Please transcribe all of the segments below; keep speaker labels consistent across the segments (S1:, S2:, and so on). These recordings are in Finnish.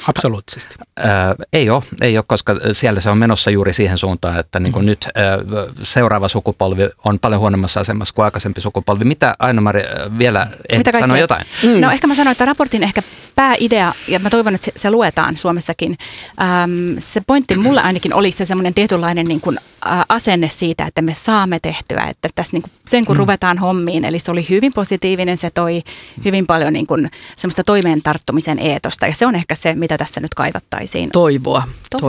S1: absoluuttisesti?
S2: Ei ole, koska siellä se on menossa juuri siihen suuntaan, että niin kuin nyt seuraava sukupolvi on paljon huonommassa asemassa kuin aikaisempi sukupolvi. Mitä Aino-Mari vielä sanoo jotain?
S3: No ehkä mä sanoin, että raportin ehkä pääidea, ja mä toivon, että se luetaan Suomessakin, se pointti mulle ainakin oli se semmoinen tietynlainen niin kuin asenne siitä, että me saamme tehtyä, että tässä niin kuin sen kun ruvetaan hommiin, eli se oli hyvin positiivinen, se toi hyvin paljon niin kuin semmoista toimeen tarttumisen eetosta, ja se on ehkä se, mitä tässä nyt kaivattaisiin.
S4: Toivoa.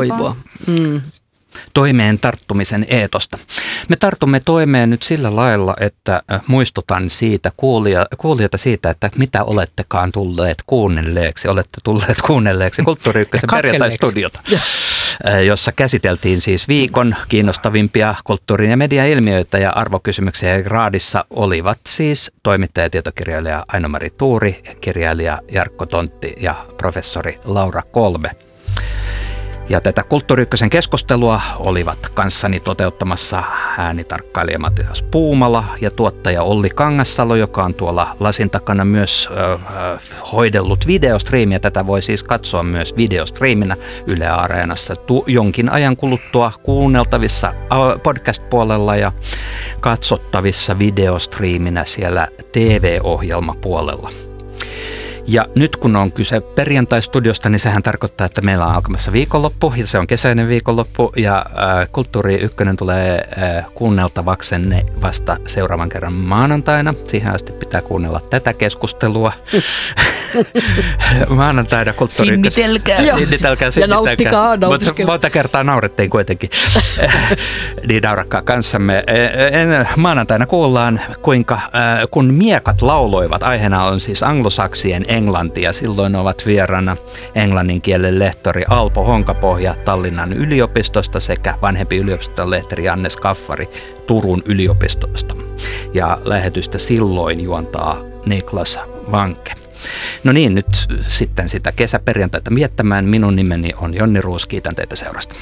S2: Toimeen tarttumisen eetosta. Me tartumme toimeen nyt sillä lailla, että muistutan siitä kuulijoita siitä, että mitä olettekaan tulleet kuunnelleeksi. Olette tulleet kuunnelleeksi Kulttuuri Ykkösen perjantai-studiota, jossa käsiteltiin siis viikon kiinnostavimpia kulttuurin ja mediailmiöitä ja arvokysymyksiä. Raadissa olivat siis toimittaja ja tietokirjailija Aino-Mari Tuuri, kirjailija Jarkko Tontti ja professori Laura Kolbe. Ja tätä Kulttuuri Ykkösen keskustelua olivat kanssani toteuttamassa äänitarkkailija Matias Puumala ja tuottaja Olli Kangassalo, joka on tuolla lasin takana myös hoidellut videostriimiä. Tätä voi siis katsoa myös videostriiminä Yle Areenassa jonkin ajan kuluttua kuunneltavissa podcast-puolella ja katsottavissa videostriiminä siellä TV-ohjelmapuolella. Ja nyt kun on kyse perjantai-studiosta, niin sehän tarkoittaa, että meillä on alkamassa viikonloppu ja se on kesäinen viikonloppu ja Kulttuuri Ykkönen tulee kuunneltavaksenne vasta seuraavan kerran maanantaina. Siihen asti pitää kuunnella tätä keskustelua. Maanantaina Kulttuuri Ykkösen. Sinnitelkää. Ja
S4: nauttikaa.
S2: Monta kertaa naurettiin kuitenkin. Niin naurakkaa kanssamme. Maanantaina kuullaan, kun miekat lauloivat. Aiheena on siis anglosaksien englanti ja silloin ovat vieraana englannin kielen lehtori Alpo Honkapohja Tallinnan yliopistosta sekä vanhempi yliopiston lehtori Janne Skaffari Turun yliopistosta. Ja lähetystä silloin juontaa Niklas Vanke. No niin, nyt sitten sitä kesäperjantaita miettämään. Minun nimeni on Jonni Ruus, kiitän teitä seurasta.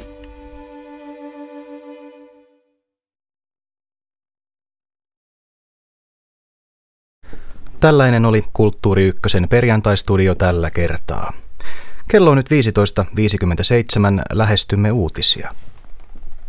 S5: Tällainen oli Kulttuuri Ykkösen perjantaistudio tällä kertaa. Kello on nyt 15.57, lähestymme uutisia.